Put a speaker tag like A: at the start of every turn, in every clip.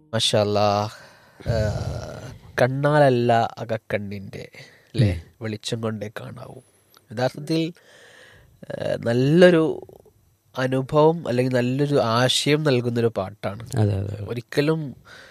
A: മാഷാ അല്ലാ. കണ്ണാലല്ല അകക്കണ്ണിൻ്റെ അല്ലേ, വെളിച്ചം കൊണ്ടേ കാണാവൂ. യഥാർത്ഥത്തിൽ നല്ലൊരു അനുഭവം അല്ലെങ്കിൽ നല്ലൊരു ആശയം നൽകുന്നൊരു പാട്ടാണ്.
B: അതെ അതെ
A: ഒരിക്കലും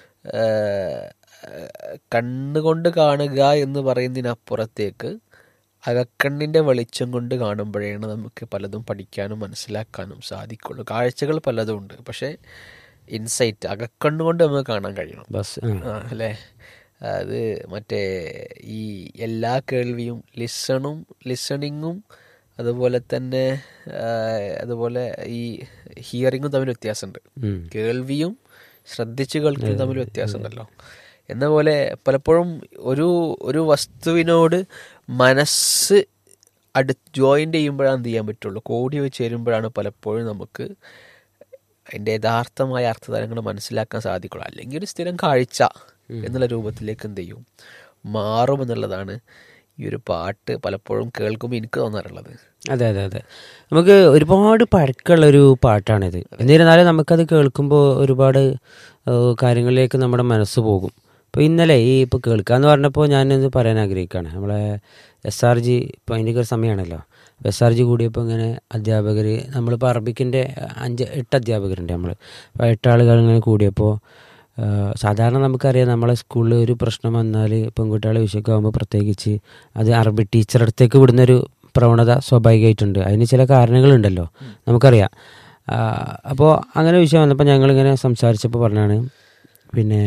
A: കണ്ണുകൊണ്ട് കാണുക എന്ന് പറയുന്നതിനപ്പുറത്തേക്ക് അകക്കണ്ണിൻ്റെ വെളിച്ചം കൊണ്ട് കാണുമ്പോഴാണ് നമുക്ക് പലതും പഠിക്കാനും മനസ്സിലാക്കാനും സാധിക്കുള്ളൂ. കാഴ്ചകൾ പലതും ഉണ്ട്, പക്ഷേ ഇൻസൈറ്റ് അകക്കണ്ണുകൊണ്ട് നമുക്ക് കാണാൻ കഴിയണം.
B: ബസ്
A: അല്ലേ? അത് മറ്റേ ഈ എല്ലാ കേൾവിയും ലിസണിങ്ങും അതുപോലെ തന്നെ അതുപോലെ ഈ ഹിയറിങ്ങും തമ്മിൽ വ്യത്യാസമുണ്ട്. കേൾവിയും ശ്രദ്ധിച്ച് കേൾക്കുന്നതും തമ്മിൽ വ്യത്യാസമുണ്ടല്ലോ. എന്ന പോലെ പലപ്പോഴും ഒരു വസ്തുവിനോട് മനസ്സ് ജോയിൻ്റ് ചെയ്യുമ്പോഴാണ് എന്ത് ചെയ്യാൻ പറ്റുള്ളൂ, കോടി വെച്ച് ചേരുമ്പോഴാണ് പലപ്പോഴും നമുക്ക് അതിൻ്റെ യഥാർത്ഥമായ അർത്ഥതലങ്ങൾ മനസ്സിലാക്കാൻ സാധിക്കുള്ളൂ. അല്ലെങ്കിൽ ഒരു സ്ഥിരം കാഴ്ച എന്നുള്ള രൂപത്തിലേക്ക് എന്ത് ചെയ്യും, മാറുമെന്നുള്ളതാണ് ഈ ഒരു പാട്ട് പലപ്പോഴും കേൾക്കുമ്പോൾ എനിക്ക് തോന്നാറുള്ളത്.
B: അതെ അതെ അതെ നമുക്ക് ഒരുപാട് പഴക്കമുള്ളൊരു പാട്ടാണിത്. എന്നിരുന്നാലും നമുക്കത് കേൾക്കുമ്പോൾ ഒരുപാട് കാര്യങ്ങളിലേക്ക് നമ്മുടെ മനസ്സ് പോകും. ഇപ്പോൾ ഇന്നലെ ഇപ്പോൾ കേൾക്കാമെന്ന് പറഞ്ഞപ്പോൾ ഞാനിത് പറയാൻ ആഗ്രഹിക്കുകയാണ്. നമ്മളെ SRG ഇപ്പോൾ അതിൻ്റെയൊക്കെ ഒരു സമയമാണല്ലോ. SRG കൂടിയപ്പോൾ ഇങ്ങനെ അധ്യാപകർ, നമ്മളിപ്പോൾ അറബിക്കിൻ്റെ 8 അധ്യാപകരുണ്ട്. നമ്മൾ 8 ആളുകൾ ഇങ്ങനെ കൂടിയപ്പോൾ സാധാരണ നമുക്കറിയാം നമ്മളെ സ്കൂളിൽ ഒരു പ്രശ്നം വന്നാൽ പെൺകുട്ടികളെ വിഷയമൊക്കെ ആകുമ്പോൾ പ്രത്യേകിച്ച് അത് അറബി ടീച്ചറുടെ അടുത്തേക്ക് വിടുന്നൊരു പ്രവണത സ്വാഭാവികമായിട്ടുണ്ട്. അതിന് ചില കാരണങ്ങളുണ്ടല്ലോ, നമുക്കറിയാം. അപ്പോൾ അങ്ങനെ വിഷയം വന്നപ്പോൾ ഞങ്ങളിങ്ങനെ സംസാരിച്ചപ്പോൾ പറഞ്ഞാണ്, പിന്നെ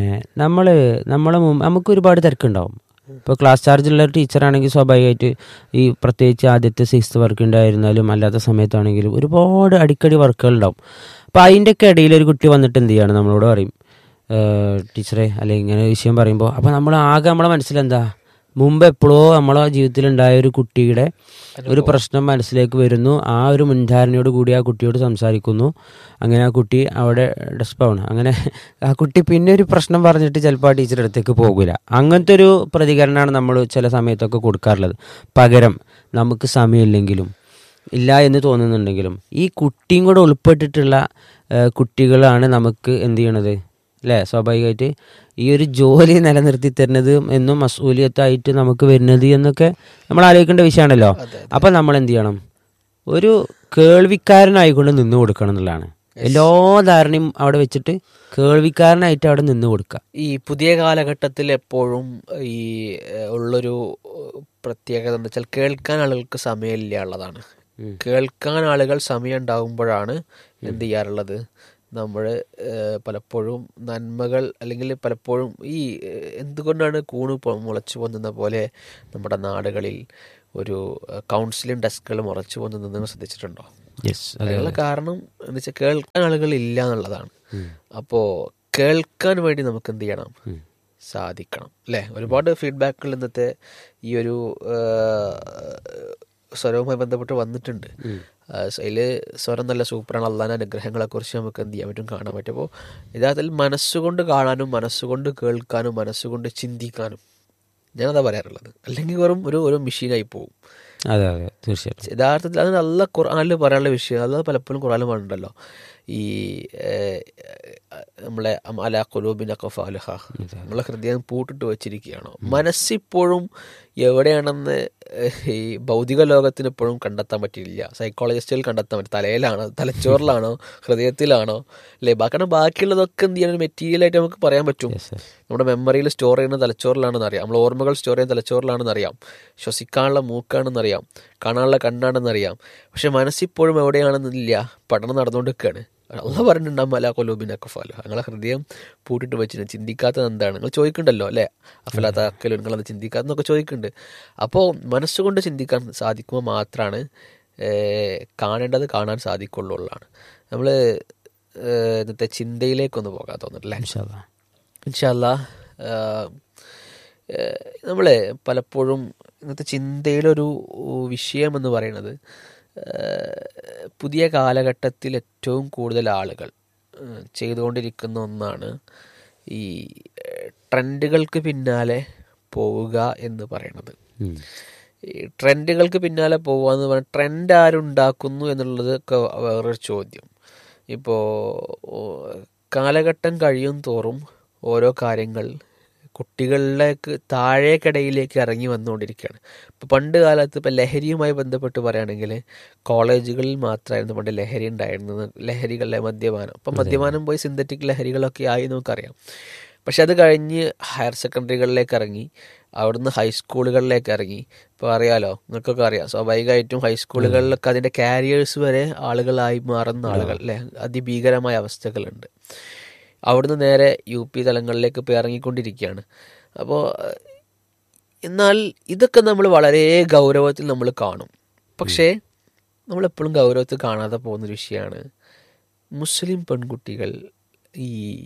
B: നമുക്ക് ഒരുപാട് തിരക്കുണ്ടാവും. ഇപ്പോൾ ക്ലാസ് ചാർജുള്ള ഒരു ടീച്ചറാണെങ്കിൽ സ്വാഭാവികമായിട്ട് ഈ പ്രത്യേകിച്ച് ആദ്യത്തെ 6th വർക്ക് ഉണ്ടായിരുന്നാലും അല്ലാത്ത സമയത്താണെങ്കിലും ഒരുപാട് അടിക്കടി വർക്കുകൾ ഉണ്ടാവും. അപ്പോൾ അതിൻ്റെയൊക്കെ ഇടയിൽ ഒരു കുട്ടി വന്നിട്ട് എന്ത് ചെയ്യാണ്, നമ്മളോട് പറയും, ടീച്ചറെ അല്ലെങ്കിൽ ഇങ്ങനെ വിഷയം പറയുമ്പോൾ അപ്പോൾ നമ്മളെ മനസ്സിലെന്താ, മുമ്പ് എപ്പോഴോ നമ്മളെ ജീവിതത്തിലുണ്ടായ ഒരു കുട്ടിയുടെ ഒരു പ്രശ്നം മനസ്സിലേക്ക് വരുന്നു. ആ ഒരു മുൻധാരണയോട് കൂടി ആ കുട്ടിയോട് സംസാരിക്കുന്നു. അങ്ങനെ ആ കുട്ടി അവിടെ ഡെസ്പാണ്. അങ്ങനെ ആ കുട്ടി പിന്നെ ഒരു പ്രശ്നം പറഞ്ഞിട്ട് ചിലപ്പോൾ ആ ടീച്ചറുടെ അടുത്തേക്ക് പോകില്ല. അങ്ങനത്തെ ഒരു പ്രതികരണമാണ് നമ്മൾ ചില സമയത്തൊക്കെ കൊടുക്കാറുള്ളത്. പകരം നമുക്ക് സമയമില്ലെങ്കിലും ഇല്ല എന്ന് തോന്നുന്നുണ്ടെങ്കിലും ഈ കുട്ടിയും കൂടെ ഉൾപ്പെട്ടിട്ടുള്ള കുട്ടികളാണ് നമുക്ക് എന്ത് ചെയ്യണത്, അല്ലേ? സ്വാഭാവികമായിട്ട് ഈ ഒരു ജോലി നിലനിർത്തി തരുന്നത് എന്നും മസൂലിയത്തായിട്ട് നമുക്ക് വരുന്നത് എന്നൊക്കെ നമ്മൾ ആലോചിക്കേണ്ട വിഷയമാണല്ലോ. അപ്പം നമ്മൾ എന്ത് ചെയ്യണം, ഒരു കേൾവിക്കാരനായിക്കൊണ്ട് നിന്ന് കൊടുക്കണം എന്നുള്ളതാണ്. എല്ലാ ധാരണയും അവിടെ വെച്ചിട്ട് കേൾവിക്കാരനായിട്ട് അവിടെ നിന്ന് കൊടുക്കുക.
A: ഈ പുതിയ കാലഘട്ടത്തിൽ എപ്പോഴും ഈ ഉള്ളൊരു പ്രത്യേകത എന്താ വെച്ചാൽ കേൾക്കാൻ ആളുകൾക്ക് സമയമില്ല ഉള്ളതാണ്. കേൾക്കാൻ ആളുകൾ സമയം ഉണ്ടാകുമ്പോഴാണ് എന്ത് ചെയ്യാറുള്ളത്, നമ്മൾ പലപ്പോഴും നന്മകൾ അല്ലെങ്കിൽ പലപ്പോഴും ഈ എന്തുകൊണ്ടാണ് കൂണ് മുളച്ചു പൊന്നുന്ന പോലെ നമ്മുടെ നാടുകളിൽ ഒരു കൗൺസിലിംഗ് ഡെസ്കുകൾ മുളച്ചു പൊന്നുന്നത് നിങ്ങൾ ശ്രദ്ധിച്ചിട്ടുണ്ടോ? അതിനുള്ള കാരണം എന്ന് വെച്ചാൽ കേൾക്കാൻ ആളുകൾ ഇല്ല എന്നുള്ളതാണ്. അപ്പോൾ കേൾക്കാൻ വേണ്ടി നമുക്ക് എന്ത് ചെയ്യണം, സാധിക്കണം, അല്ലേ? ഒരുപാട് ഫീഡ്ബാക്കുകൾ ഇന്നത്തെ ഈ ഒരു സ്വരവുമായി ബന്ധപ്പെട്ട് വന്നിട്ടുണ്ട്. അതിൽ സ്വരം നല്ല സൂപ്പറാണ്, അള്ളാൻ്റെ അനുഗ്രഹങ്ങളെക്കുറിച്ച് നമുക്ക് എന്ത് ചെയ്യാൻ പറ്റും, കാണാൻ പറ്റും. അപ്പോൾ യഥാർത്ഥത്തിൽ മനസ്സുകൊണ്ട് കാണാനും മനസ്സുകൊണ്ട് കേൾക്കാനും മനസ്സുകൊണ്ട് ചിന്തിക്കാനും ഞാനതാ പറയാറുള്ളത്. അല്ലെങ്കിൽ വെറും ഒരു മെഷീനായി പോകും.
B: അതെ അതെ തീർച്ചയായിട്ടും.
A: യഥാർത്ഥത്തിൽ അത് നല്ല ഖുർആനിൽ പറയാനുള്ള വിഷയം, അത് പലപ്പോഴും ഖുർആനിൽ പറഞ്ഞിട്ടുണ്ടല്ലോ. ഈ നമ്മളെ അലാ ഖുലൂബിന ഖഫാലുഹ, നമ്മളെ ഹൃദയം പൂട്ടിട്ട് വെച്ചിരിക്കുകയാണോ? മനസ്സിപ്പോഴും എവിടെയാണെന്ന് ഈ ഭൗതിക ലോകത്തിന് ഇപ്പോഴും കണ്ടെത്താൻ പറ്റിയില്ല. സൈക്കോളജിസ്റ്റുകൾ കണ്ടെത്താൻ പറ്റും. തലയിലാണോ, തലച്ചോറിലാണോ, ഹൃദയത്തിലാണോ, അല്ലേ? കാരണം ബാക്കിയുള്ളതൊക്കെ എന്ത് ചെയ്യാൻ മെറ്റീരിയലായിട്ട് നമുക്ക് പറയാൻ പറ്റും. നമ്മുടെ മെമ്മറിയിൽ സ്റ്റോർ ചെയ്യുന്നത് തലച്ചോറിലാണെന്ന് അറിയാം, നമ്മൾ ഓർമ്മകൾ സ്റ്റോർ ചെയ്യുന്ന തലച്ചോറിലാണെന്ന് അറിയാം, ശ്വസിക്കാനുള്ള മൂക്കാണെന്നറിയാം, കാണാനുള്ള കണ്ണാണെന്നറിയാം. പക്ഷെ മനസ്സിപ്പോഴും എവിടെയാണെന്നില്ല, പഠനം നടന്നുകൊണ്ടിരിക്കുകയാണ്. അള്ളാഹ് പറഞ്ഞിട്ടുണ്ടാകും അലാ ഖുലൂബിന ഖഫാലുഹ, നിങ്ങളെ ഹൃദയം പൂട്ടിട്ട് വെച്ചിട്ട് ചിന്തിക്കാത്തത് എന്താണ്? നിങ്ങൾ ചോദിക്കുന്നുണ്ടല്ലോ, അല്ലേ? അഫലാ തഅഖിലൂൻ, നിങ്ങളത് ചിന്തിക്കാത്തെന്നൊക്കെ ചോദിക്കുന്നുണ്ട്. അപ്പോൾ മനസ്സുകൊണ്ട് ചിന്തിക്കാൻ സാധിക്കുമ്പോൾ മാത്രമാണ് കാണേണ്ടത് കാണാൻ സാധിക്കുള്ളൂ ഉള്ളതാണ്. നമ്മൾ ഇന്നത്തെ ചിന്തയിലേക്കൊന്ന് പോകാൻ തോന്നുന്നല്ലേ? ഇൻഷാ അല്ലാഹ്. നമ്മൾ പലപ്പോഴും ഇന്നത്തെ ചിന്തയിലൊരു വിഷയമെന്ന് പറയുന്നത് പുതിയ കാലഘട്ടത്തിൽ ഏറ്റവും കൂടുതൽ ആളുകൾ ചെയ്തുകൊണ്ടിരിക്കുന്ന ഒന്നാണ് ഈ ട്രെൻഡുകൾക്ക് പിന്നാലെ പോവുക എന്ന് പറയുന്നത്. ഈ ട്രെൻഡുകൾക്ക് പിന്നാലെ പോവുക എന്ന് പറഞ്ഞാൽ ട്രെൻഡ് ആരുണ്ടാക്കുന്നു എന്നുള്ളത് വേറൊരു ചോദ്യം. ഇപ്പോൾ കാലഘട്ടം കഴിയും തോറും ഓരോ കാര്യങ്ങൾ കുട്ടികളിലേക്ക് താഴേക്കിടയിലേക്ക് ഇറങ്ങി വന്നുകൊണ്ടിരിക്കുകയാണ്. ഇപ്പോൾ പണ്ട് കാലത്ത് ഇപ്പോൾ ലഹരിയുമായി ബന്ധപ്പെട്ട് പറയുകയാണെങ്കിൽ കോളേജുകളിൽ മാത്രമായിരുന്നു പണ്ട് ലഹരി ഉണ്ടായിരുന്നത്. ലഹരികളിലെ മദ്യപാനം, ഇപ്പം മദ്യപാനം പോയി സിന്തറ്റിക് ലഹരികളൊക്കെ ആയി നമുക്കറിയാം. പക്ഷെ അത് കഴിഞ്ഞ് ഹയർ സെക്കൻഡറികളിലേക്ക് ഇറങ്ങി, അവിടുന്ന് ഹൈസ്കൂളുകളിലേക്ക് ഇറങ്ങി. ഇപ്പോൾ അറിയാലോ, നിങ്ങൾക്കൊക്കെ അറിയാം, സ്വാഭാവികമായിട്ടും ഹൈസ്കൂളുകളിലൊക്കെ അതിൻ്റെ കാരിയേഴ്സ് വരെ ആളുകളായി മാറുന്ന ആളുകൾ അല്ലേ, അതിഭീകരമായ അവസ്ഥകളുണ്ട്. അവിടുന്ന് നേരെ UP തലങ്ങളിലേക്ക് ഇപ്പോൾ ഇറങ്ങിക്കൊണ്ടിരിക്കുകയാണ്. അപ്പോൾ എന്നാൽ ഇതൊക്കെ നമ്മൾ വളരെ ഗൗരവത്തിൽ നമ്മൾ കാണും. പക്ഷേ നമ്മളെപ്പോഴും ഗൗരവത്തിൽ കാണാതെ പോകുന്നൊരു വിഷയമാണ് മുസ്ലിം പെൺകുട്ടികൾ ഈ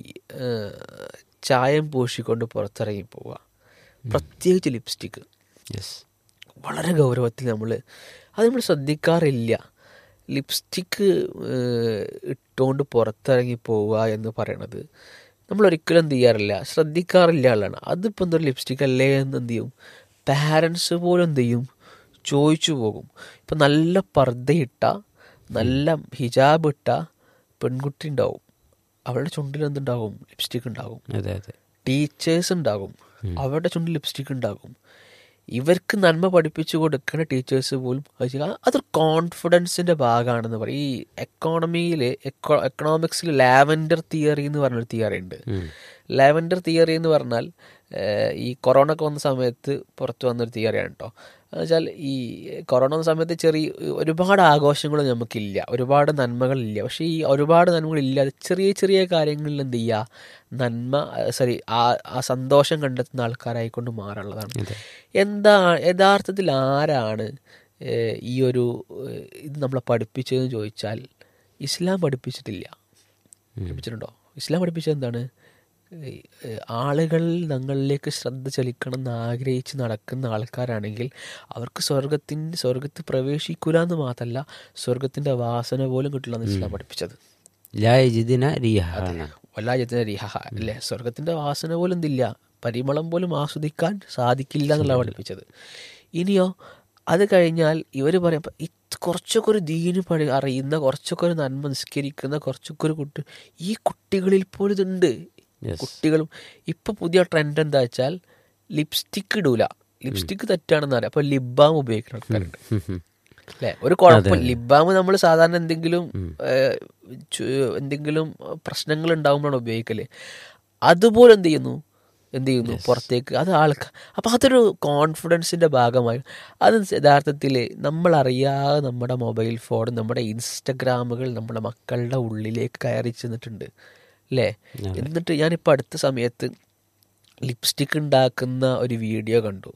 A: ചായം പൂശിക്കൊണ്ട് പുറത്തിറങ്ങി പോവുക, പ്രത്യേകിച്ച് ലിപ്സ്റ്റിക്ക്. വളരെ ഗൗരവത്തിൽ അത് നമ്മൾ ശ്രദ്ധിക്കാറില്ല. ലിപ്സ്റ്റിക്ക് ഇട്ടുകൊണ്ട് പുറത്തിറങ്ങി പോവുക എന്ന് പറയണത് നമ്മളൊരിക്കലും എന്ത് ചെയ്യാറില്ല, ശ്രദ്ധിക്കാറില്ല ആളാണ്. അതിപ്പോൾ എന്തൊരു ലിപ്സ്റ്റിക് അല്ലേ എന്ന് എന്ത് ചെയ്യും, പാരൻസ് പോലും എന്ത് ചെയ്യും, ചോദിച്ചു പോകും. ഇപ്പം നല്ല പർദ്ദയിട്ട, നല്ല ഹിജാബ് ഇട്ട പെൺകുട്ടി ഉണ്ടാവും, അവളുടെ ചുണ്ടിൽ എന്തുണ്ടാകും, ലിപ്സ്റ്റിക് ഉണ്ടാകും. ടീച്ചേഴ്സ് ഉണ്ടാകും, അവരുടെ ചുണ്ടിൽ ലിപ്സ്റ്റിക് ഉണ്ടാകും. ഇവർക്ക് നന്മ പഠിപ്പിച്ചു കൊടുക്കുന്ന ടീച്ചേഴ്സ് പോലും അതൊരു കോൺഫിഡൻസിൻ്റെ ഭാഗമാണെന്ന് പറയും. ഈ എക്കണോമിക്സിൽ ലാവൻഡർ തിയറി എന്ന് പറഞ്ഞൊരു തിയറി ഉണ്ട്. ലാവൻഡർ തിയറി എന്ന് പറഞ്ഞാൽ ഈ കൊറോണ ഒക്കെ വന്ന സമയത്ത് പുറത്തു വന്നൊരു തിയറിയാണ് കേട്ടോ. എന്നുവെച്ചാൽ ഈ കൊറോണ വന്ന സമയത്ത് ഒരുപാട് ആഘോഷങ്ങൾ നമുക്കില്ല, ഒരുപാട് നന്മകളില്ല. പക്ഷേ ഈ ഒരുപാട് നന്മകളില്ലാതെ ചെറിയ ചെറിയ കാര്യങ്ങളിൽ എന്ത് ചെയ്യുക, ആ സന്തോഷം കണ്ടെത്തുന്ന ആൾക്കാരായിക്കൊണ്ട് മാറുള്ളതാണ്. യഥാർത്ഥത്തിൽ ആരാണ് ഇത് നമ്മളെ പഠിപ്പിച്ചതെന്ന് ചോദിച്ചാൽ ഇസ്ലാം പഠിപ്പിച്ചിട്ടുണ്ടോ? ഇസ്ലാം പഠിപ്പിച്ചത് എന്താണ്? ആളുകൾ ഞങ്ങളിലേക്ക് ശ്രദ്ധ ചെലുത്തണം എന്ന് ആഗ്രഹിച്ച് നടക്കുന്ന ആൾക്കാരാണെങ്കിൽ അവർക്ക് സ്വർഗത്ത് പ്രവേശിക്കൂല എന്ന് മാത്രമല്ല, സ്വർഗത്തിന്റെ വാസന പോലും കിട്ടില്ല എന്ന് ഇസ്ലാം പഠിപ്പിച്ചത്. അല്ലേ, സ്വർഗത്തിന്റെ വാസന പോലും എന്തില്ല, പരിമളം പോലും ആസ്വദിക്കാൻ സാധിക്കില്ല എന്നുള്ള പഠിപ്പിച്ചത്. ഇനിയോ അത് കഴിഞ്ഞാൽ ഇവർ പറയാം, കുറച്ചൊക്കെ ഒരു ദീന് അറിയുന്ന, കുറച്ചൊക്കെ ഒരു നന്മ നിസ്കരിക്കുന്ന, കുറച്ചൊക്കെ ഒരു ഈ കുട്ടികളിൽ പോലും ഇതുണ്ട്. കുട്ടികളും ഇപ്പൊ പുതിയ ട്രെൻഡ് എന്താ വെച്ചാൽ ലിപ്സ്റ്റിക് ഇടൂല, ലിപ്സ്റ്റിക് തെറ്റാണെന്ന് അറിയാം, അപ്പൊ ലിപ് ബാം ഉപയോഗിക്കുന്ന ആൾക്കാരുണ്ട് അല്ലെ. ഒരു കുഴപ്പം, ലിപ് ബാം നമ്മൾ സാധാരണ എന്തെങ്കിലും പ്രശ്നങ്ങൾ ഉണ്ടാകുമ്പോഴാണ് ഉപയോഗിക്കല്. അതുപോലെ എന്ത് ചെയ്യുന്നു പുറത്തേക്ക് അത് അപ്പം അതൊരു കോൺഫിഡൻസിൻ്റെ ഭാഗമായി. അത് യഥാർത്ഥത്തിൽ നമ്മളറിയാതെ നമ്മുടെ മൊബൈൽ ഫോൺ, നമ്മുടെ ഇൻസ്റ്റഗ്രാമുകൾ നമ്മുടെ മക്കളുടെ ഉള്ളിലേക്ക് കയറി ചെന്നിട്ടുണ്ട് അല്ലേ. എന്നിട്ട് ഞാനിപ്പോൾ അടുത്ത സമയത്ത് ലിപ്സ്റ്റിക് ഉണ്ടാക്കുന്ന ഒരു വീഡിയോ കണ്ടു.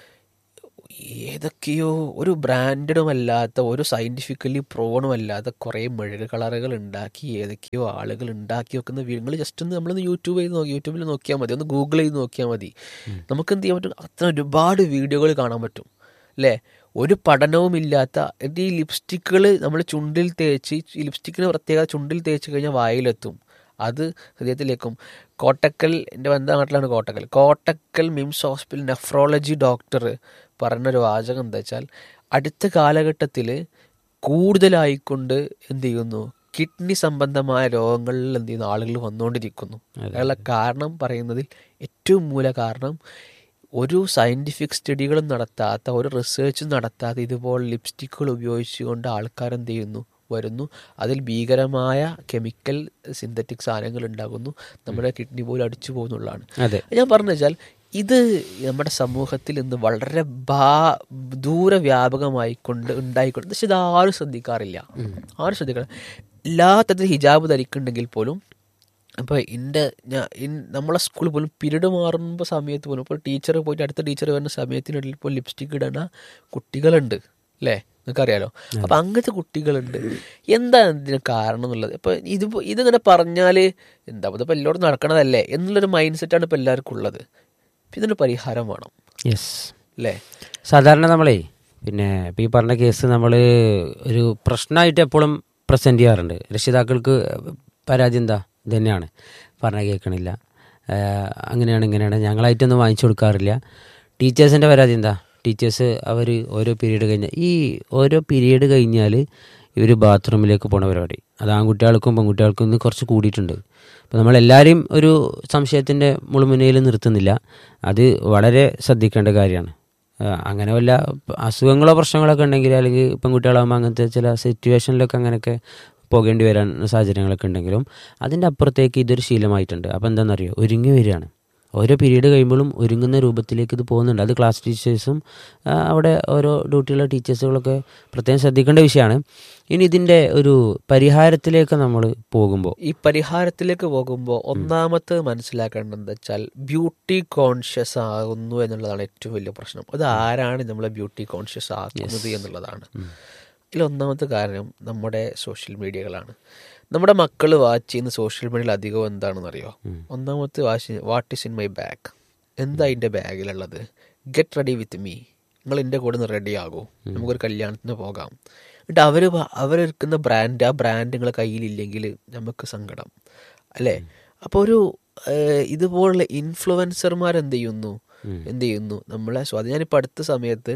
A: ഏതൊക്കെയോ ഒരു ബ്രാൻഡഡും അല്ലാത്ത, ഒരു സയൻറ്റിഫിക്കലി പ്രൂവണും അല്ലാത്ത കുറേ മെഴുക് കളറുകൾ ഉണ്ടാക്കി ഏതൊക്കെയോ ആളുകൾ ഉണ്ടാക്കി വെക്കുന്ന വീഡിയോ ജസ്റ്റ് ഒന്ന് നമ്മളൊന്ന് യൂട്യൂബിൽ നോക്കിയാൽ മതി, ഒന്ന് ഗൂഗിൾ ചെയ്ത് നോക്കിയാൽ മതി. നമുക്ക് എന്ത് ചെയ്യാൻ പറ്റും, അത്ര ഒരുപാട് വീഡിയോകൾ കാണാൻ പറ്റും അല്ലേ. ഒരു പഠനവും ഇല്ലാത്ത ഈ ലിപ്സ്റ്റിക്കുകൾ നമ്മൾ ചുണ്ടിൽ തേച്ച്, ഈ ലിപ്സ്റ്റിക്കിന് പ്രത്യേകത ചുണ്ടിൽ തേച്ച് കഴിഞ്ഞാൽ വായിലെത്തും, അത് ഹൃദയത്തിലേക്കും. കോട്ടക്കൽ, എൻ്റെ ബന്ധ നാട്ടിലാണ് Kottakkal MIMS hospital nephrology doctor പറഞ്ഞൊരു വാചകം എന്താ വെച്ചാൽ, അടുത്ത കാലഘട്ടത്തിൽ കൂടുതലായിക്കൊണ്ട് എന്ത് ചെയ്യുന്നു, കിഡ്നി സംബന്ധമായ രോഗങ്ങളിൽ എന്ത് ചെയ്യുന്നു, ആളുകൾ വന്നുകൊണ്ടിരിക്കുന്നു. അതിനുള്ള കാരണം പറയുന്നതിൽ ഏറ്റവും മൂല കാരണം ഒരു സയൻറ്റിഫിക് സ്റ്റഡികളും നടത്താത്ത, ഒരു റിസർച്ചും നടത്താത്ത ഇതുപോലെ ലിപ്സ്റ്റിക്കുകൾ ഉപയോഗിച്ചുകൊണ്ട് ആൾക്കാരെന്ത് ചെയ്യുന്നു, വരുന്നു. അതിൽ ഭീകരമായ കെമിക്കൽ സിന്തറ്റിക് സാധനങ്ങൾ ഉണ്ടാകുന്നു, നമ്മുടെ കിഡ്നി പോലും അടിച്ചു പോകുന്നുള്ളതാണ്. ഞാൻ പറഞ്ഞു വെച്ചാൽ ഇത് നമ്മുടെ സമൂഹത്തിൽ ഇന്ന് വളരെ ദൂരവ്യാപകമായിക്കൊണ്ട് ഉണ്ടായിക്കൊണ്ട്, പക്ഷെ ഇത് ആരും ശ്രദ്ധിക്കാറില്ല. എല്ലാ തരത്തിലും ഹിജാബ് ധരിക്കുന്നുണ്ടെങ്കിൽ പോലും. അപ്പോൾ നമ്മളെ സ്കൂളിൽ പോലും പീരീഡ് മാറുമ്പോൾ സമയത്ത് പോലും ഇപ്പോൾ ടീച്ചർ പോയിട്ട് അടുത്ത ടീച്ചർ വരുന്ന സമയത്തിനിടയിൽ ഇപ്പോൾ ലിപ്സ്റ്റിക് ഇടുന്ന കുട്ടികളുണ്ട് അല്ലേ, നിങ്ങൾക്കറിയാലോ. അപ്പം അങ്ങനത്തെ കുട്ടികളുണ്ട്. എന്താണ് ഇതിന് കാരണം എന്നുള്ളത് ഇപ്പോൾ ഇതിങ്ങനെ പറഞ്ഞാൽ എന്താ ഇപ്പോൾ എല്ലാവരും നടക്കണതല്ലേ എന്നുള്ളൊരു മൈൻഡ് സെറ്റാണ് ഇപ്പോൾ എല്ലാവർക്കും ഉള്ളത്. ഇതിനൊരു പരിഹാരം വേണം. അല്ലേ,
B: സാധാരണ നമ്മളെ പിന്നെ ഇപ്പോൾ ഈ പറഞ്ഞ കേസ് നമ്മൾ ഒരു പ്രശ്നമായിട്ട് എപ്പോഴും പ്രസൻറ്റ് ചെയ്യാറുണ്ട്. രക്ഷിതാക്കൾക്ക് പരാതി എന്താ, ഇത് തന്നെയാണ്, പറഞ്ഞാൽ കേൾക്കണില്ല, അങ്ങനെയാണ് ഇങ്ങനെയാണ്, ഞങ്ങളായിട്ടൊന്നും വാങ്ങിച്ചു കൊടുക്കാറില്ല. ടീച്ചേഴ്സിൻ്റെ പരാതി എന്താ, ടീച്ചേഴ്സ് അവർ ഓരോ പീരീഡ് കഴിഞ്ഞാൽ ഇവർ ബാത്റൂമിലേക്ക് പോണ പരിപാടി. അത് ആൺകുട്ടികൾക്കും പെൺകുട്ടികൾക്കും ഇന്ന് കുറച്ച് കൂടിയിട്ടുണ്ട്. അപ്പോൾ നമ്മളെല്ലാവരെയും ഒരു സംശയത്തിൻ്റെ മുൾമുനയിൽ നിർത്തുന്നില്ല. അത് വളരെ ശ്രദ്ധിക്കേണ്ട കാര്യമാണ്. അങ്ങനെ വല്ല അസുഖങ്ങളോ പ്രശ്നങ്ങളൊക്കെ ഉണ്ടെങ്കിൽ, അല്ലെങ്കിൽ പെൺകുട്ടികളാകുമ്പോൾ അങ്ങനത്തെ ചില സിറ്റുവേഷനിലൊക്കെ അങ്ങനെയൊക്കെ പോകേണ്ടി വരാൻ സാഹചര്യങ്ങളൊക്കെ ഉണ്ടെങ്കിലും അതിൻ്റെ അപ്പുറത്തേക്ക് ഇതൊരു ശീലമായിട്ടുണ്ട്. അപ്പോൾ എന്താണെന്നറിയോ, ഒരുങ്ങി വരികയാണ്. ഓരോ പീരീഡ് കഴിയുമ്പോഴും ഒരുങ്ങുന്ന രൂപത്തിലേക്ക് ഇത് പോകുന്നുണ്ട്. അത് ക്ലാസ് ടീച്ചേഴ്സും അവിടെ ഓരോ ഡ്യൂട്ടിയുള്ള ടീച്ചേഴ്സുകളൊക്കെ പ്രത്യേകം ശ്രദ്ധിക്കേണ്ട വിഷയമാണ്. ഇനി ഇതിൻ്റെ ഒരു പരിഹാരത്തിലേക്ക് നമ്മൾ പോകുമ്പോൾ,
A: ഈ പരിഹാരത്തിലേക്ക് പോകുമ്പോൾ ഒന്നാമത്തെ മനസ്സിലാക്കേണ്ടത് എന്താ വെച്ചാൽ ബ്യൂട്ടി കോൺഷ്യസ് ആകുന്നു എന്നുള്ളതാണ് ഏറ്റവും വലിയ പ്രശ്നം. അത് ആരാണ് നമ്മളെ ബ്യൂട്ടി കോൺഷ്യസ് ആക്കുന്നത് എന്നുള്ളതാണ്. ഇതിൽ ഒന്നാമത്തെ കാരണം നമ്മുടെ സോഷ്യൽ മീഡിയകളാണ്. നമ്മുടെ മക്കൾ വാച്ച് ചെയ്യുന്ന സോഷ്യൽ മീഡിയയിൽ അധികം എന്താണെന്നറിയോ? ഒന്നാമത്തെ what is in my bag, എന്താ എൻ്റെ ബാഗിലുള്ളത്, ഗെറ്റ് റെഡി വിത്ത് മീ, നിങ്ങൾ എൻ്റെ കൂടെ ഒന്ന് റെഡി ആകൂ, നമുക്കൊരു കല്യാണത്തിന് പോകാം. എന്നിട്ട് അവരെടുക്കുന്ന ബ്രാൻഡ്, ആ ബ്രാൻഡ് നിങ്ങളെ കയ്യിലില്ലെങ്കിൽ നമുക്ക് സങ്കടം അല്ലേ? അപ്പോൾ ഒരു ഇതുപോലുള്ള ഇൻഫ്ലുവൻസർമാർ എന്ത് ചെയ്യുന്നു നമ്മളെ ഞാനിപ്പോൾ അടുത്ത സമയത്ത്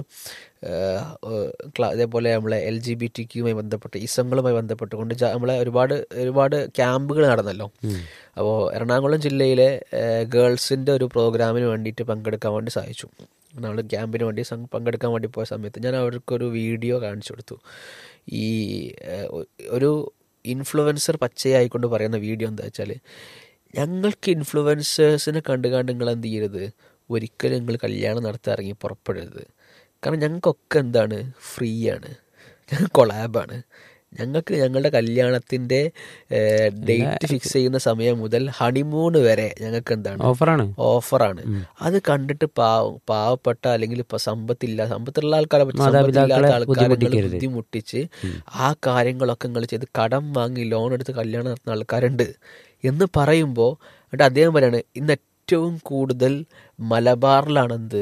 A: ഇതേപോലെ നമ്മളെ LGBTQയുമായി ബന്ധപ്പെട്ട് ഇസങ്ങളുമായി ബന്ധപ്പെട്ടുകൊണ്ട് നമ്മളെ ഒരുപാട് ക്യാമ്പുകൾ നടന്നല്ലോ. അപ്പോൾ എറണാകുളം ജില്ലയിലെ ഗേൾസിൻ്റെ ഒരു പ്രോഗ്രാമിന് വേണ്ടിയിട്ട് പങ്കെടുക്കാൻ വേണ്ടി സാധിച്ചു. നമ്മൾ ക്യാമ്പിന് വേണ്ടി പങ്കെടുക്കാൻ വേണ്ടി പോയ സമയത്ത് ഞാൻ അവർക്കൊരു വീഡിയോ കാണിച്ചു കൊടുത്തു. ഈ ഒരു ഇൻഫ്ലുവൻസർ പച്ചയായിക്കൊണ്ട് പറയുന്ന വീഡിയോ എന്താ വെച്ചാൽ, ഞങ്ങൾക്ക് ഇൻഫ്ലുവൻസേഴ്സിനെ കണ്ട് നിങ്ങൾ എന്ത് ചെയ്യരുത്, ഒരിക്കലും നിങ്ങൾ കല്യാണം നടത്തി ഇറങ്ങി പുറപ്പെടരുത്. കാരണം ഞങ്ങൾക്കൊക്കെ എന്താണ്, ഫ്രീ ആണ്, ഞങ്ങൾ കൊളാബാണ്. ഞങ്ങൾക്ക് ഞങ്ങളുടെ കല്യാണത്തിൻ്റെ ഡേറ്റ് ഫിക്സ് ചെയ്യുന്ന സമയം മുതൽ ഹണിമൂൺ വരെ ഞങ്ങൾക്ക് എന്താണ്, ഓഫറാണ്. അത് കണ്ടിട്ട് പാവപ്പെട്ട അല്ലെങ്കിൽ ഇപ്പം സമ്പത്തുള്ള ആൾക്കാരെ സമ്പത്തില്ലാത്ത ആൾക്കാരെ ബുദ്ധിമുട്ടിച്ച് ആ കാര്യങ്ങളൊക്കെ നിങ്ങൾ ചെയ്ത് കടം വാങ്ങി ലോൺ എടുത്ത് കല്യാണം നടത്തുന്ന ആൾക്കാരുണ്ട് എന്ന് പറയുമ്പോൾ, എന്നിട്ട് അദ്ദേഹം പറയാണ് ഇന്ന് ഏറ്റവും കൂടുതൽ മലബാറിലാണെന്ത്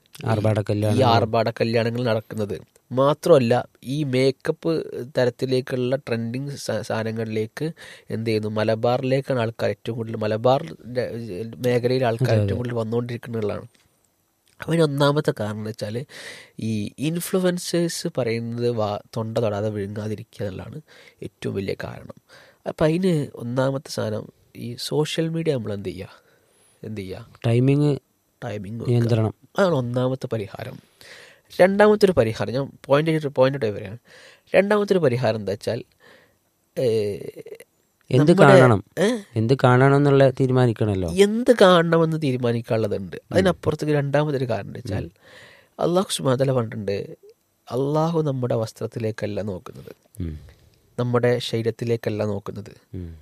A: ഈ ആർഭാട കല്യാണങ്ങൾ നടക്കുന്നത്. മാത്രമല്ല ഈ മേക്കപ്പ് തരത്തിലേക്കുള്ള ട്രെൻഡിങ് സാധനങ്ങളിലേക്ക് എന്ത് ചെയ്യുന്നു, മലബാറിലേക്കാണ് ആൾക്കാർ ഏറ്റവും കൂടുതൽ, മലബാർ മേഖലയിൽ ആൾക്കാർ ഏറ്റവും കൂടുതൽ വന്നുകൊണ്ടിരിക്കുന്നതാണ്. അതിന് ഒന്നാമത്തെ കാരണം എന്ന് വെച്ചാൽ ഈ ഇൻഫ്ലുവൻസേഴ്സ് പറയുന്നത് തൊണ്ട തൊടാതെ വിഴുങ്ങാതിരിക്കുക എന്നുള്ളതാണ് ഏറ്റവും വലിയ കാരണം. അപ്പം അതിന് ഒന്നാമത്തെ സാധനം ഈ സോഷ്യൽ മീഡിയ നമ്മൾ എന്ത് ചെയ്യുക ടൈമിങ് നിയന്ത്രണം, അതാണ് ഒന്നാമത്തെ പരിഹാരം. രണ്ടാമത്തെ ഒരു പരിഹാരം ഞാൻ പോയിന്റ് വരെയാണ്. രണ്ടാമത്തെ ഒരു പരിഹാരം എന്താ വെച്ചാൽ
B: എന്ത് കാണണം എന്നുള്ള തീരുമാനിക്കണമല്ലോ,
A: എന്ത് കാണണമെന്ന് തീരുമാനിക്കാനുള്ളതുണ്ട്. അതിനപ്പുറത്തേക്ക് രണ്ടാമതൊരു കാരണം എന്ന് വെച്ചാൽ അള്ളാഹു സുബ്ഹാനഹു വ തആല പറഞ്ഞിട്ടുണ്ട്, അള്ളാഹു നമ്മുടെ വസ്ത്രത്തിലേക്കല്ല നോക്കുന്നത്, നമ്മുടെ ശരീരത്തിലേക്കല്ല നോക്കുന്നത്,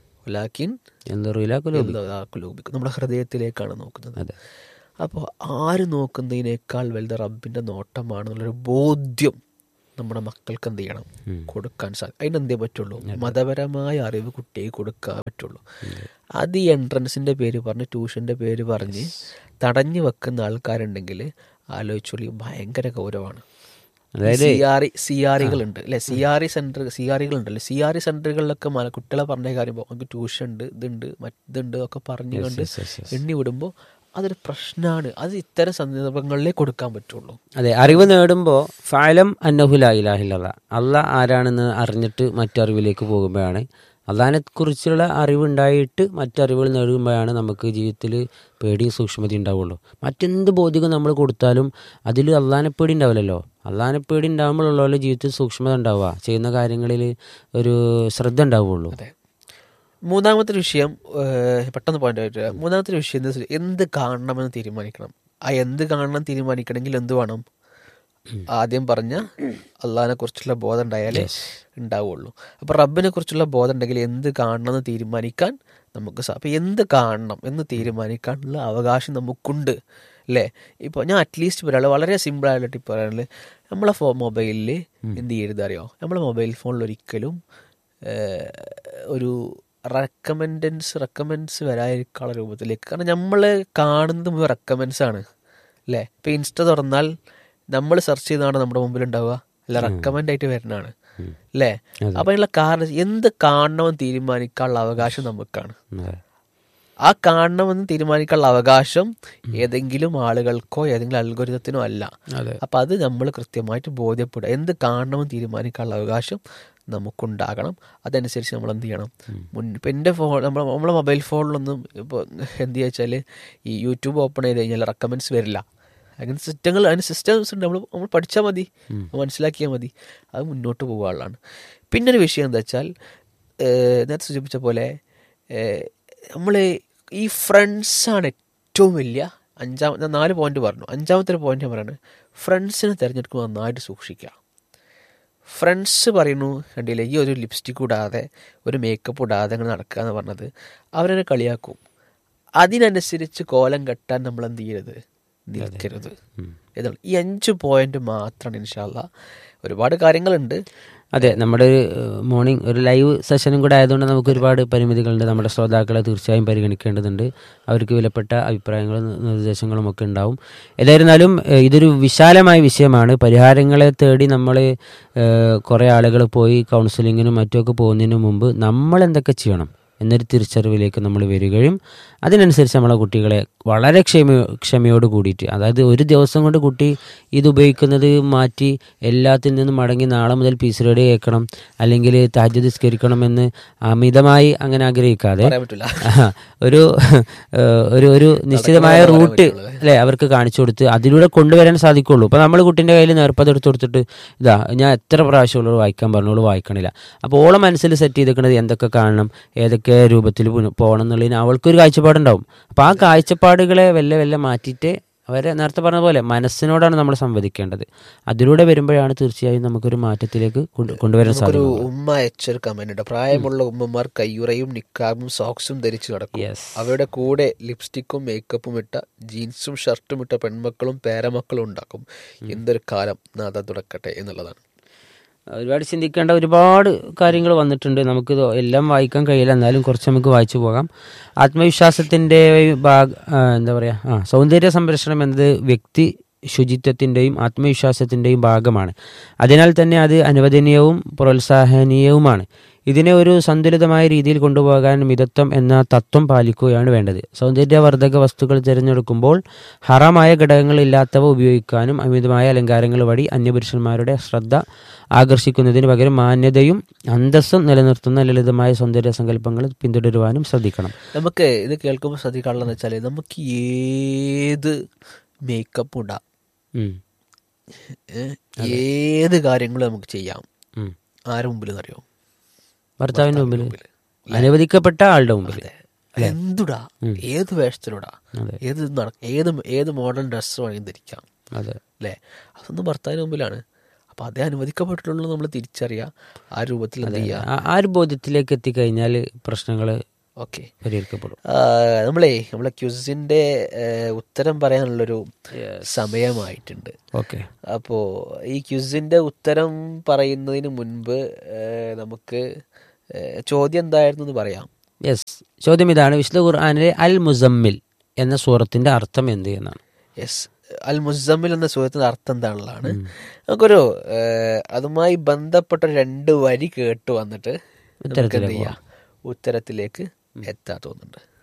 A: നമ്മുടെ ഹൃദയത്തിലേക്കാണ് നോക്കുന്നത്. അപ്പോൾ ആര് നോക്കുന്നതിനേക്കാൾ വലുത് റബ്ബിൻ്റെ നോട്ടമാണെന്നുള്ളൊരു ബോധ്യം നമ്മുടെ മക്കൾക്ക് എന്ത് ചെയ്യണം, കൊടുക്കാൻ സാധിക്കും. അതിനെന്തേ പറ്റുള്ളൂ, മതപരമായ അറിവ് കുട്ടിയെ കൊടുക്കാൻ പറ്റുള്ളൂ. അത് ഈ എൻട്രൻസിൻ്റെ പേര് പറഞ്ഞ് ട്യൂഷൻ്റെ പേര് പറഞ്ഞ് തടഞ്ഞു വെക്കുന്ന ആൾക്കാരുണ്ടെങ്കിൽ ആലോചിച്ചോളി, ഭയങ്കര ഗൗരവമാണ്. സിആറികളുണ്ട് അല്ലെ, സിആറികളുണ്ടല്ലോ, സിആറി സെന്ററുകളിലൊക്കെ കുട്ടികളെ പറഞ്ഞ കാര്യം നമുക്ക് ട്യൂഷൻ ഉണ്ട്, ഇതുണ്ട് ഒക്കെ പറഞ്ഞു കൊണ്ട് എണ്ണി വിടുമ്പോൾ അതൊരു പ്രശ്നമാണ്. അത് ഇത്തരം സന്ദർഭങ്ങളിലേ കൊടുക്കാൻ പറ്റുള്ളൂ.
B: അതെ, അറിവ് നേടുമ്പോൾ ഫഅലം അന്നഹു ലാ ഇലാഹ ഇല്ലല്ലാഹ്, അള്ളാഹ് ആരാണെന്ന് അറിഞ്ഞിട്ട് മറ്ററിവിലേക്ക് പോകുമ്പോഴാണ്, അള്ളാഹിനെ കുറിച്ചുള്ള അറിവുണ്ടായിട്ട് മറ്ററിവുകൾ നേടുമ്പോഴാണ് നമുക്ക് ജീവിതത്തിൽ പേടിയും സൂക്ഷ്മതയും ഉണ്ടാവുള്ളൂ. മറ്റെന്ത് ബോധ്യവും നമ്മൾ കൊടുത്താലും അതിൽ അള്ളാഹിനെ പേടി ഉണ്ടാവില്ലല്ലോ. അള്ളാഹിനെ പേടി ഉണ്ടാകുമ്പോഴുള്ള ജീവിതത്തിൽ സൂക്ഷ്മത ഉണ്ടാവുക, ചെയ്യുന്ന കാര്യങ്ങളിൽ ഒരു ശ്രദ്ധ ഉണ്ടാവുള്ളൂ.
A: മൂന്നാമത്തെ വിഷയം പെട്ടെന്ന് പോയിന്റ് ആയിട്ട്, മൂന്നാമത്തെ വിഷയം എന്ത് കാണണമെന്ന് തീരുമാനിക്കണം. ആ എന്ത് കാണണം തീരുമാനിക്കണമെങ്കിൽ എന്ത് വേണം, ആദ്യം പറഞ്ഞ അള്ളാഹിനെ കുറിച്ചുള്ള ബോധം ഉണ്ടായാലേ ഉണ്ടാവുള്ളൂ. അപ്പോൾ റബ്ബിനെ കുറിച്ചുള്ള ബോധം ഉണ്ടെങ്കിൽ എന്ത് കാണണമെന്ന് തീരുമാനിക്കാൻ നമുക്ക് അപ്പോൾ എന്ത് കാണണം എന്ന് തീരുമാനിക്കാനുള്ള അവകാശം നമുക്കുണ്ട് അല്ലേ. ഇപ്പോൾ ഞാൻ അറ്റ്ലീസ്റ്റ് പറയാനുള്ളത് വളരെ സിമ്പിളായിട്ട് ടിപ്പ് പറയാനുള്ളത്, നമ്മളെ മൊബൈലിൽ എന്ത് ചെയ്യരുത് അറിയോ, നമ്മളെ മൊബൈൽ ഫോണിൽ ഒരിക്കലും ഒരു റെക്കമെൻഡ്സ് വരാതിരിക്കാനുള്ള രൂപത്തിലേക്ക്, കാരണം നമ്മൾ കാണുന്നത് മുഴുവൻ റെക്കമെൻഡ്സ് ആണ് അല്ലേ. ഇപ്പോൾ ഇൻസ്റ്റ തുറന്നാൽ നമ്മൾ സെർച്ച് ചെയ്താണ് നമ്മുടെ മുമ്പിൽ ഉണ്ടാവുക, അല്ല റെക്കമെൻഡ് ആയിട്ട് വരുന്നതാണ് അല്ലേ. അപ്പം അതിനുള്ള കാരണം എന്ത് കാണണമെന്ന് തീരുമാനിക്കാനുള്ള അവകാശം നമുക്കാണ്. ആ കാണണമെന്ന് തീരുമാനിക്കാനുള്ള അവകാശം ഏതെങ്കിലും ആളുകൾക്കോ ഏതെങ്കിലും അൽഗോരിതത്തിനോ അല്ല. അപ്പം അത് നമ്മൾ കൃത്യമായിട്ട് ബോധ്യപ്പെടുക, എന്ത് കാണണമെന്ന് തീരുമാനിക്കാനുള്ള അവകാശം നമുക്കുണ്ടാകണം. അതനുസരിച്ച് നമ്മൾ എന്ത് ചെയ്യണം, ഇപ്പം എൻ്റെ ഫോൺ നമ്മളെ മൊബൈൽ ഫോണിലൊന്നും ഇപ്പോൾ എന്ത് വെച്ചാൽ ഈ യൂട്യൂബ് ഓപ്പൺ ചെയ്ത് കഴിഞ്ഞാൽ റെക്കമെൻഡ്സ് വരില്ല. അങ്ങനെ സിസ്റ്റംസ് ഉണ്ട്. നമ്മൾ പഠിച്ചാൽ മതി, മനസ്സിലാക്കിയാൽ മതി, അത് മുന്നോട്ട് പോകാനുള്ളതാണ്. പിന്നൊരു വിഷയം എന്താ വെച്ചാൽ നേരത്തെ സൂചിപ്പിച്ച പോലെ നമ്മൾ ഈ ഫ്രണ്ട്സാണ് ഏറ്റവും വലിയ ഞാൻ 4 പോയിന്റ് പറഞ്ഞു. 5ാമത്തെ ഒരു പോയിന്റ് ഞാൻ പറയുന്നത്, ഫ്രണ്ട്സിനെ തിരഞ്ഞെടുക്കുമ്പോൾ നന്നായിട്ട് സൂക്ഷിക്കുക. ഫ്രണ്ട്സ് പറയുന്നു കണ്ടില്ലേ, ഈ ഒരു ലിപ്സ്റ്റിക് ഇടാതെ ഒരു മേക്കപ്പ് ഇടാതെ അങ്ങനെ നടക്കുക എന്ന് പറഞ്ഞത്, അവരെന്നെ കളിയാക്കും. അതിനനുസരിച്ച് കോലം കെട്ടാൻ നമ്മൾ എന്ത് ചെയ്യരുത്, നിൽക്കരുത് എന്നാണ്. ഈ 5 പോയിന്റ് മാത്രമാണ്. ഇൻഷാ അല്ലാഹ് ഒരുപാട് കാര്യങ്ങളുണ്ട്.
B: അതെ, നമ്മുടെ ഒരു മോർണിംഗ് ഒരു ലൈവ് സെഷനും കൂടെ ആയതുകൊണ്ട് നമുക്ക് ഒരുപാട് പരിമിതികളുണ്ട്. നമ്മുടെ ശ്രോതാക്കളെ തീർച്ചയായും പരിഗണിക്കേണ്ടതുണ്ട്. അവർക്ക് വിലപ്പെട്ട അഭിപ്രായങ്ങളും നിർദ്ദേശങ്ങളും ഒക്കെ ഉണ്ടാവും. ഏതായിരുന്നാലും ഇതൊരു വിശാലമായ വിഷയമാണ്. പരിഹാരങ്ങളെ തേടി നമ്മൾ കുറേ ആളുകൾ പോയി കൗൺസിലിങ്ങിനും മറ്റുമൊക്കെ പോകുന്നതിന് മുമ്പ് നമ്മൾ എന്തൊക്കെ ചെയ്യണം എന്നൊരു തിരിച്ചറിവിലേക്ക് നമ്മൾ വരികയും അതിനനുസരിച്ച് നമ്മളെ കുട്ടികളെ വളരെ ക്ഷമയോട് കൂടിയിട്ട്, അതായത് ഒരു ദിവസം കൊണ്ട് കുട്ടി ഇത് ഉപയോഗിക്കുന്നത് മാറ്റി എല്ലാത്തിൽ നിന്നും മടങ്ങി നാളെ മുതൽ പീസ് റേഡിയോ കേൾക്കണം അല്ലെങ്കിൽ തഹജ്ജുദ് നിസ്കരിക്കണം എന്ന് അമിതമായി അങ്ങനെ ആഗ്രഹിക്കാതെ ഒരു ഒരു നിശ്ചിതമായ റൂട്ട് അല്ലെ അവർക്ക് കാണിച്ചു കൊടുത്ത് അതിലൂടെ കൊണ്ടുവരാൻ സാധിക്കുള്ളൂ. ഇപ്പം നമ്മൾ കുട്ടീൻ്റെ കയ്യിൽ നേർപ്പത് എടുത്ത് കൊടുത്തിട്ട് ഇതാ ഞാൻ എത്ര പ്രാവശ്യമുള്ളൂ വായിക്കാൻ പറഞ്ഞോളൂ വായിക്കണില്ല. അപ്പോൾ ഓളെ മനസ്സിൽ സെറ്റ് ചെയ്തിരിക്കുന്നത് എന്തൊക്കെ കാണണം, ഏതൊക്കെ രൂപത്തിൽ പോകണം എന്നുള്ളതിന് അവൾക്കൊരു കാഴ്ചപ്പാടുണ്ടാവും. അപ്പോൾ ആ കാഴ്ചപ്പാടുകളെ വെല്ല മാറ്റിയിട്ട് അവരെ നേരത്തെ പറഞ്ഞ പോലെ മനസ്സിനോടാണ് നമ്മൾ സംവദിക്കേണ്ടത്. അതിലൂടെ വരുമ്പോഴാണ് തീർച്ചയായും നമുക്കൊരു മാറ്റത്തിലേക്ക് കൊണ്ടുവരാൻ സാധിക്കും.
A: ഉമ്മ അയച്ചൊരു കമന്റ്, പ്രായമുള്ള ഉമ്മമാർ കയ്യുറയും നിക്കാബും സോക്സും ധരിച്ചു നടക്കും. അവരുടെ കൂടെ ലിപ്സ്റ്റിക്കും മേക്കപ്പും ഇട്ട ജീൻസും ഷർട്ടും ഇട്ട പെൺമക്കളും പേരമക്കളും ഉണ്ടാക്കും. എന്തൊരു കാലം നാഥ തുടക്കട്ടെ എന്നുള്ളതാണ്.
B: ഒരുപാട് ചിന്തിക്കേണ്ട ഒരുപാട് കാര്യങ്ങൾ വന്നിട്ടുണ്ട്. നമുക്കിത് എല്ലാം വായിക്കാൻ കഴിയില്ല, എന്നാലും കുറച്ച് നമുക്ക് വായിച്ചു പോകാം. ആത്മവിശ്വാസത്തിൻ്റെ എന്താ പറയുക, സൗന്ദര്യ സംരക്ഷണം എന്നത് വ്യക്തി ശുചിത്വത്തിൻ്റെയും ആത്മവിശ്വാസത്തിൻ്റെയും ഭാഗമാണ്. അതിനാൽ തന്നെ അത് അനുവദനീയവും പ്രോത്സാഹനീയവുമാണ്. ഇതിനെ ഒരു സന്തുലിതമായ രീതിയിൽ കൊണ്ടുപോകാൻ മിതത്വം എന്ന തത്വം പാലിക്കുകയാണ് വേണ്ടത്. സൗന്ദര്യവർദ്ധക വസ്തുക്കൾ തിരഞ്ഞെടുക്കുമ്പോൾ ഹറാമായ ഘടകങ്ങളില്ലാത്തവ ഉപയോഗിക്കാനും അമിതമായ അലങ്കാരങ്ങൾ വഴി അന്യപുരുഷന്മാരുടെ ശ്രദ്ധ ആകർഷിക്കുന്നതിന് പകരം മാന്യതയും അന്തസ്സും നിലനിർത്തുന്ന ലളിതമായ സൗന്ദര്യ സങ്കല്പങ്ങൾ പിന്തുടരുവാനും ശ്രദ്ധിക്കണം.
A: നമുക്ക് ഇത് കേൾക്കുമ്പോൾ ശ്രദ്ധിക്കാനുള്ളതെന്ന് വെച്ചാൽ, നമുക്ക് ഏത് മേക്കപ്പ് ഇടാം, ഏത് കാര്യങ്ങളും നമുക്ക് ചെയ്യാം. ആരുടെ മുമ്പിൽ അറിയോ?
B: ഭർത്താവിന്റെ മുമ്പിൽ, അനുവദിക്കപ്പെട്ട ആളുടെ മുമ്പിൽ.
A: എന്തുടാ, ഏത് വേഷത്തിലൂടാ, ഏത് മോഡേൺ ഡ്രസ്സ് വേണമെങ്കിൽ ധരിക്കാം അല്ലേ? അതൊന്നും ഭർത്താവിന് മുമ്പിലാണ്. അപ്പൊ അതേ അനുവദിക്കപ്പെട്ടിട്ടുള്ളൂ. നമ്മൾ തിരിച്ചറിയാം, ആ രൂപത്തിൽ എന്ത് ചെയ്യാം.
B: ആ ഒരു ബോധ്യത്തിലേക്ക് എത്തിക്കഴിഞ്ഞാൽ പ്രശ്നങ്ങൾ
A: ഓക്കെ
B: പരിഹരിക്കപ്പെടും.
A: നമ്മളെ ക്യൂസിന്റെ ഉത്തരം പറയാനുള്ളൊരു സമയമായിട്ടുണ്ട്.
B: ഓക്കെ,
A: അപ്പോൾ ഈ ക്യൂസിന്റെ ഉത്തരം പറയുന്നതിന് മുൻപ് നമുക്ക് ചോദ്യം എന്തായിരുന്നു എന്ന് പറയാം.
B: യെസ്, ചോദ്യം ഇതാണ്: വിശുദ്ധ ഖുർആനിലെ അൽ മുസമ്മിൽ എന്ന സൂറത്തിന്റെ അർത്ഥം എന്ത് എന്നാണ്?
A: യെസ്, അൽ മുസമ്മിൽ എന്ന സൂറത്തിന്റെ അർത്ഥം എന്താണുള്ളതാണ്. നമുക്കൊരു അതുമായി ബന്ധപ്പെട്ട 2 വരി കേട്ട് വന്നിട്ട് ഉത്തരത്തിലേക്ക് എത്താൻ തോന്നുന്നുണ്ട്.